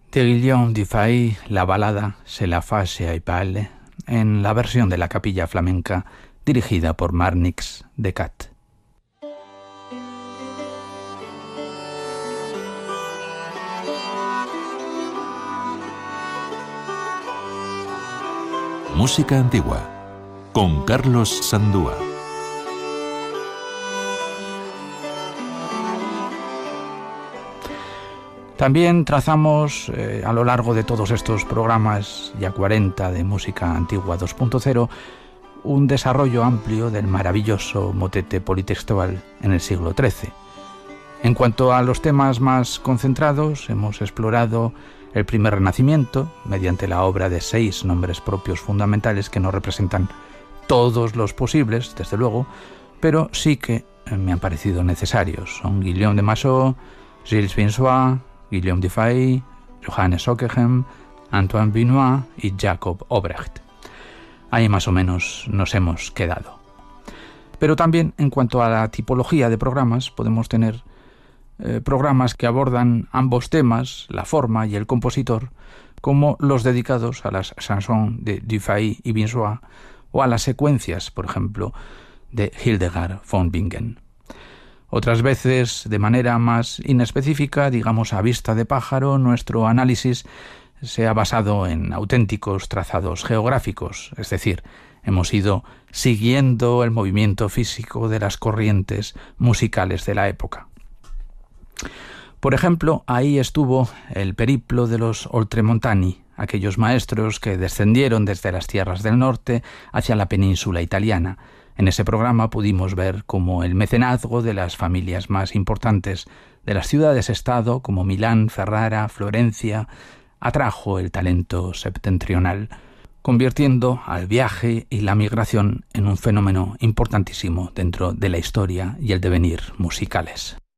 De Guillaume Dufay, la balada Se la fâche et parle, en la versión de la capilla flamenca dirigida por Marnix de Cat. Música antigua, con Carlos Sandúa. También trazamos a lo largo de todos estos programas, ya 40 de Música Antigua 2.0, un desarrollo amplio del maravilloso motete politextual en el siglo XIII. En cuanto a los temas más concentrados, hemos explorado el primer Renacimiento, mediante la obra de 6 nombres propios fundamentales que no representan todos los posibles, desde luego, pero sí que me han parecido necesarios. Son Guillaume de Massot, Gilles Vinsoix, Guillaume Dufay, Johannes Ockeghem, Antoine Benoît y Jacob Obrecht. Ahí más o menos nos hemos quedado. Pero también, en cuanto a la tipología de programas, podemos tener programas que abordan ambos temas, la forma y el compositor, como los dedicados a las chansons de Dufay y Vinsoix o a las secuencias, por ejemplo, de Hildegard von Bingen. Otras veces, de manera más inespecífica, digamos a vista de pájaro, nuestro análisis se ha basado en auténticos trazados geográficos, es decir, hemos ido siguiendo el movimiento físico de las corrientes musicales de la época. Por ejemplo, ahí estuvo el periplo de los Oltremontani, aquellos maestros que descendieron desde las tierras del norte hacia la península italiana. En ese programa pudimos ver cómo el mecenazgo de las familias más importantes de las ciudades-estado, como Milán, Ferrara, Florencia, atrajo el talento septentrional, convirtiendo al viaje y la migración en un fenómeno importantísimo dentro de la historia y el devenir musicales.